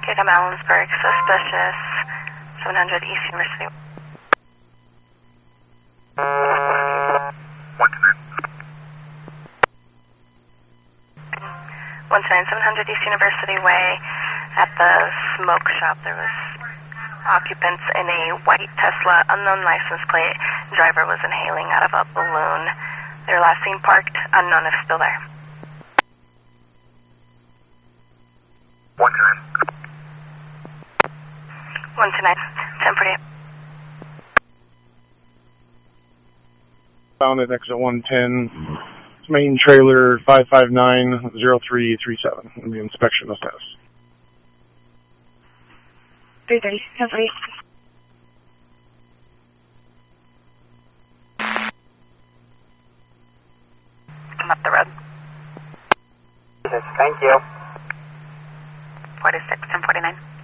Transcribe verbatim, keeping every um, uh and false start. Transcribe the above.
Highgate, Allensburg, suspicious, seven hundred East University. one two nine, seven hundred East University Way. At the smoke shop, there was occupants in a white Tesla, unknown license plate. Driver was inhaling out of a balloon. They were last seen parked, unknown if still there. one two nine. one two nine, ten forty-eight. Found at exit one ten. Main trailer five five nine zero three three seven. The inspection of status. three thirty, ten forty-eight. I'm up the road. Thank you. forty-six, ten forty-nine.